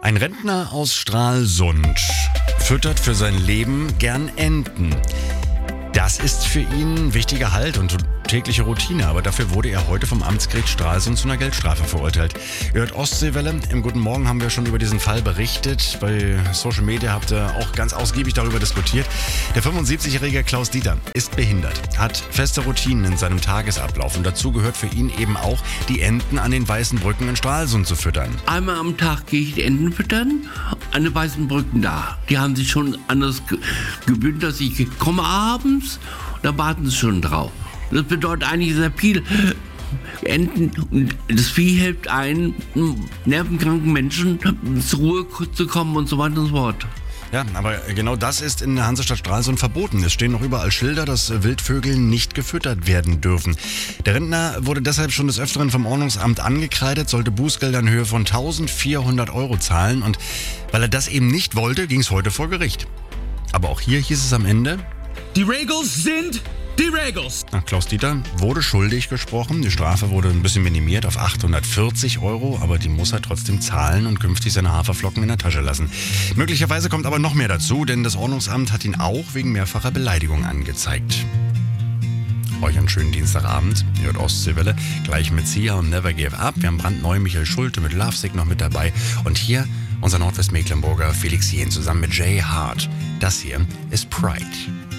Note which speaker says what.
Speaker 1: Ein Rentner aus Stralsund füttert für sein Leben gern Enten. Das ist für ihn ein wichtiger Halt und tägliche Routine, aber dafür wurde er heute vom Amtsgericht Stralsund zu einer Geldstrafe verurteilt. Ihr hört Ostseewelle. Im Guten Morgen haben wir schon über diesen Fall berichtet. Bei Social Media habt ihr auch ganz ausgiebig darüber diskutiert. Der 75-jährige Klaus Dieter ist behindert, hat feste Routinen in seinem Tagesablauf und dazu gehört für ihn eben auch, die Enten an den Weißen Brücken in Stralsund zu füttern.
Speaker 2: Einmal am Tag gehe ich die Enten füttern, an den Weißen Brücken da. Die haben sich schon anders gewöhnt, dass ich komme abends, da warten sie schon drauf. Das bedeutet eigentlich sehr viel. Enten und das Vieh hilft einen, nervenkranken Menschen zur Ruhe zu kommen und so weiter und so fort.
Speaker 1: Ja, aber genau das ist in der Hansestadt Stralsund verboten. Es stehen noch überall Schilder, dass Wildvögel nicht gefüttert werden dürfen. Der Rentner wurde deshalb schon des Öfteren vom Ordnungsamt angekreidet, sollte Bußgelder in Höhe von 1.400 € zahlen. Und weil er das eben nicht wollte, ging es heute vor Gericht. Aber auch hier hieß es am Ende:
Speaker 3: Die Regels sind die Regels.
Speaker 1: Klaus Dieter wurde schuldig gesprochen. Die Strafe wurde ein bisschen minimiert auf 840 €, aber die muss er trotzdem zahlen und künftig seine Haferflocken in der Tasche lassen. Möglicherweise kommt aber noch mehr dazu, denn das Ordnungsamt hat ihn auch wegen mehrfacher Beleidigung angezeigt. Euch einen schönen Dienstagabend. Ihr hört Ostseewelle, gleich mit Sia und Never Give Up. Wir haben brandneu Michael Schulte mit Lovesick noch mit dabei. Und hier unser Nordwestmecklenburger Felix Jähn zusammen mit Jay Hart. Das hier ist Pride.